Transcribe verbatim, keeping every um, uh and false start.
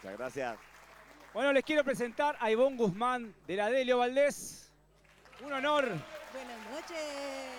Muchas gracias. Bueno, les quiero presentar a Ivonne Guzmán de la Delio Valdés. Un honor. Buenas noches.